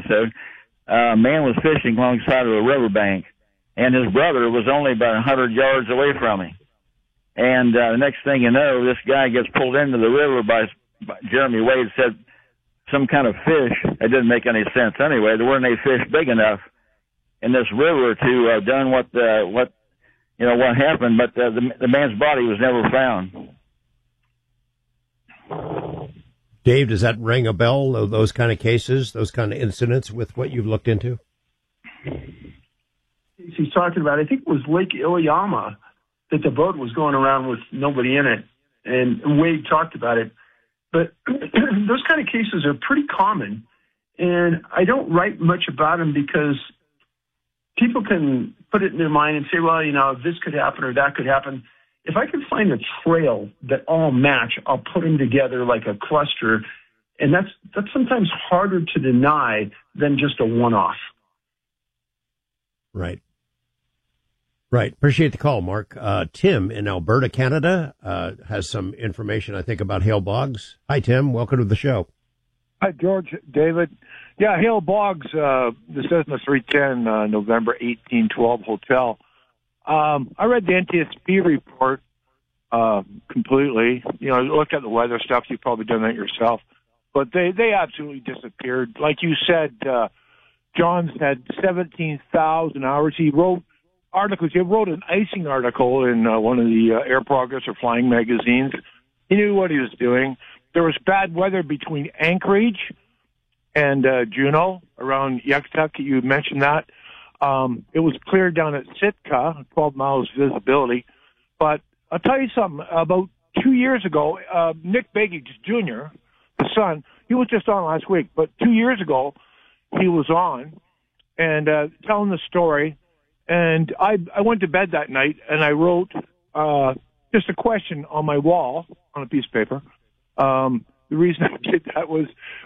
episode. A man was fishing alongside of a riverbank, and his brother was only about 100 yards away from him. And the next thing you know, this guy gets pulled into the river by Jeremy Wade said some kind of fish. It didn't make any sense anyway. There weren't any fish big enough in this river to have done what happened, but the man's body was never found. Dave, does that ring a bell, those kind of cases, those kind of incidents with what you've looked into? He's talking about, I think it was Lake Iliamna, that the boat was going around with nobody in it, and Wade talked about it. But those kind of cases are pretty common, and I don't write much about them because people can put it in their mind and say, well, this could happen or that could happen. If I can find a trail that all match, I'll put them together like a cluster, and that's sometimes harder to deny than just a one-off. Right. Appreciate the call, Mark. Tim in Alberta, Canada, has some information, I think, about Hale Boggs. Hi, Tim. Welcome to the show. Hi, George, David. Yeah, Hale Boggs, this is the 310 November 1812 hotel. I read the NTSB report completely. I looked at the weather stuff. You've probably done that yourself. But they absolutely disappeared. Like you said, John's had 17,000 hours. He wrote articles. He wrote an icing article in one of the Air Progress or Flying magazines. He knew what he was doing. There was bad weather between Anchorage and Juneau around Yucatec. You mentioned that. It was clear down at Sitka, 12 miles visibility. But I'll tell you something. About 2 years ago, Nick Begich Jr., the son, he was just on last week, but 2 years ago, he was on and telling the story. And I went to bed that night, and I wrote just a question on my wall on a piece of paper. The reason I did that was,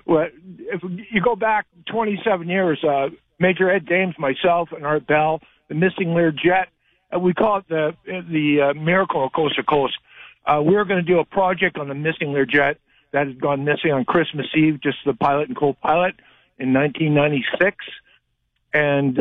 if you go back 27 years, Major Ed Dames, myself, and Art Bell, the missing Learjet, we call it the miracle of Coast to Coast. We were going to do a project on the missing Learjet that had gone missing on Christmas Eve, just the pilot and co-pilot, in 1996. And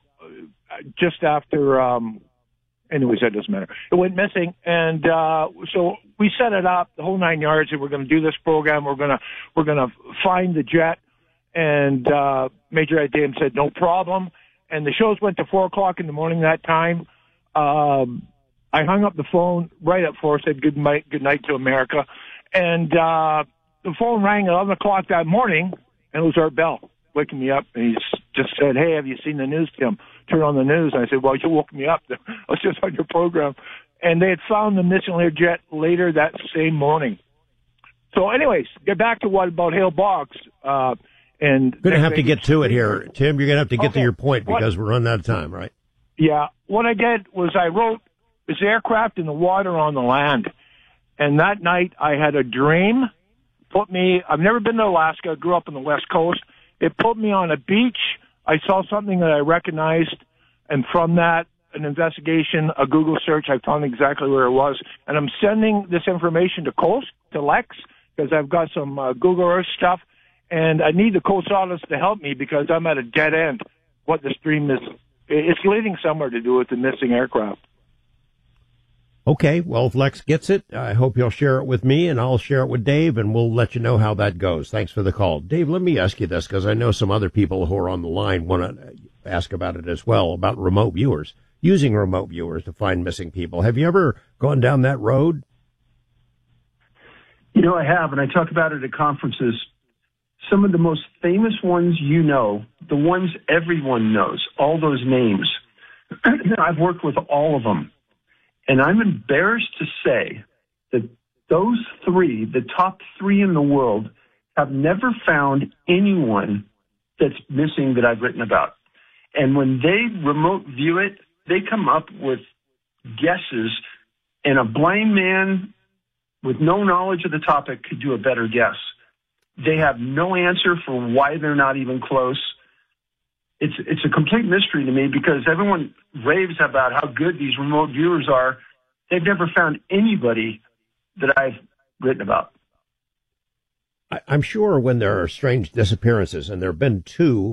just after, anyways, that doesn't matter. It went missing, and so we set it up, the whole 9 yards, and we're going to do this program. We're going to find the jet, and Major Ed Dames said no problem. And the shows went to 4:00 in the morning that time. I hung up the phone right at 4, said good night to America, and the phone rang at 11 o'clock that morning, and it was Art Bell waking me up, and he just said, "Hey, have you seen the news, Tim?" Turn on the news, and I said, "Well, you woke me up. I was just on your program." And they had found the missing Learjet later that same morning. So anyways, get back to what about Hale Boggs. And going to have to get to it here, Tim. You're going to have to get to your point because we're running out of time, right? Yeah. What I did was I wrote, "Is aircraft in the water or on the land?" And that night I had a dream. I've never been to Alaska. I grew up on the West Coast. It put me on a beach. I saw something that I recognized, and from that, an investigation, a Google search, I found exactly where it was. And I'm sending this information to Lex, because I've got some Google Earth stuff, and I need the Coast Office to help me because I'm at a dead end. What this dream is, it's leading somewhere to do with the missing aircraft. Okay, well, if Lex gets it, I hope he'll share it with me, and I'll share it with Dave, and we'll let you know how that goes. Thanks for the call. Dave, let me ask you this, because I know some other people who are on the line want to ask about it as well, about remote viewers, using remote viewers to find missing people. Have you ever gone down that road? I have, and I talk about it at conferences. Some of the most famous ones the ones everyone knows, all those names. I've worked with all of them. And I'm embarrassed to say that those three, the top three in the world, have never found anyone that's missing that I've written about. And when they remote view it, they come up with guesses, and a blind man with no knowledge of the topic could do a better guess. They have no answer for why they're not even close. It's a complete mystery to me because everyone raves about how good these remote viewers are. They've never found anybody that I've written about. I'm sure when there are strange disappearances, and there have been two